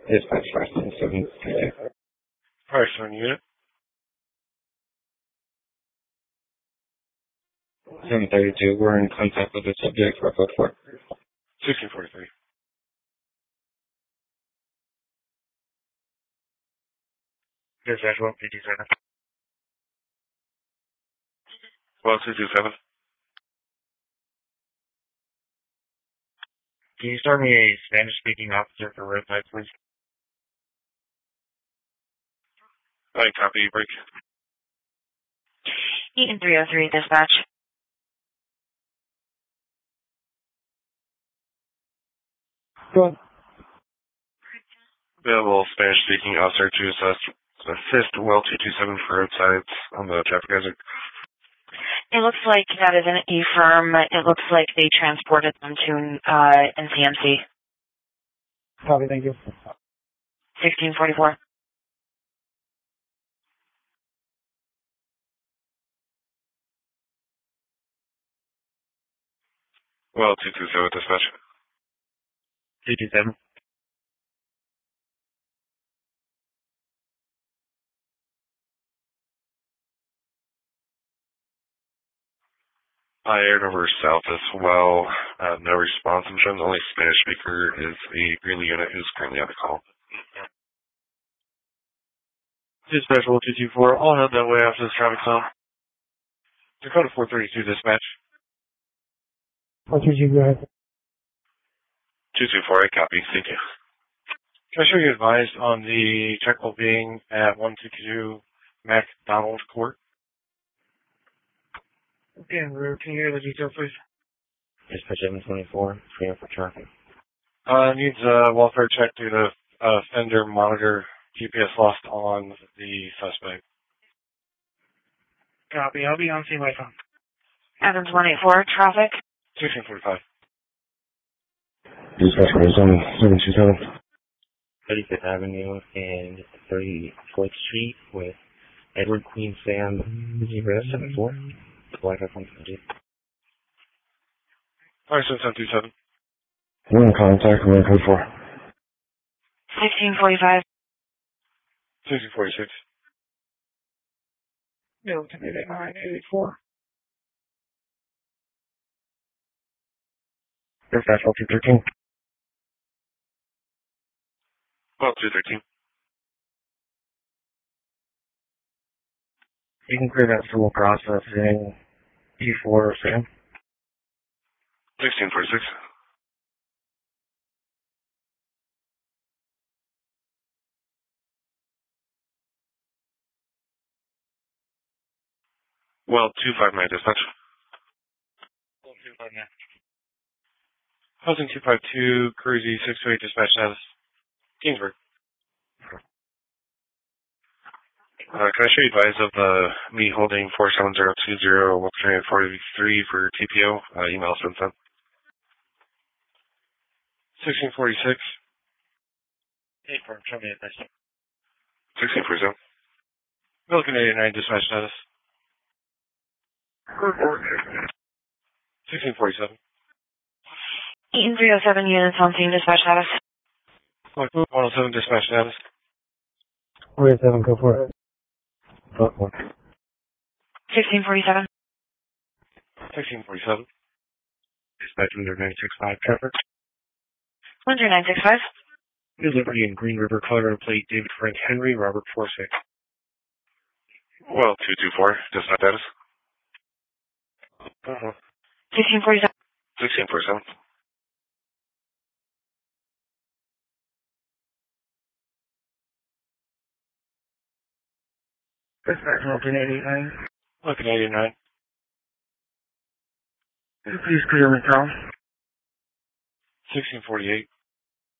Dispatch 577. Price on unit. 732, we're in contact with the subject for code 4. 1643. Dispatch 157. Well, 227. Can you start me a Spanish-speaking officer for roadside, please? I copy, break. Eaton 303, dispatch. Go on. Available Spanish-speaking officer to assist well 227 for roadsides on the traffic hazard. It looks like that is an E-firm. It looks like they transported them to NCMC. Copy, thank you. 1644. Well, 227 dispatch. 227. I aired over south as well. No response. I'm showing the only Spanish speaker is a Greeley unit who's currently on the call. Dispatch 1224. I'll head that way after this traffic zone. Dakota 432, dispatch. 432, go ahead. 224, I copy. Thank you. Can I show you advised on the checkable being at 122 McDonald Court? Okay, can you hear the detail, please? Dispatch 724, free up for traffic. Needs a welfare check due to fender monitor GPS lost on the suspect. Copy. I'll be on scene by phone. Evans 184, traffic. 1645. Dispatch 727. 35th Avenue and 34th Street with Edward Queen Sam 074. Black F 150. Alright, 7727. We're in contact, we're in code 4. 1645. 1646. No, 984. Dispatch 1213. Well, 213. You can clear that civil processing E4 Sam. 1646. Well, 259 dispatch. 259. Housing 252, Cruzy 628, dispatch status. Kingsburg. Can I show you advice of me holding 47020 Wolf Train 43 for TPO? Email since then. 1646. 8 firm, show me a nice. 1647. Milliken 89, dispatch status. 1647. Eaton 307, units on scene, dispatch status. 107, dispatch status. 487, go for it. 1647. 1647. Dispatch 965 traffic. 10965. New Liberty in Green River, Colorado plate David Frank Henry, Robert 46. Well, 224 dispatch status. 1647. 1647. Dispatch 1189. Milliken 89. Please clear McDonald. 1648.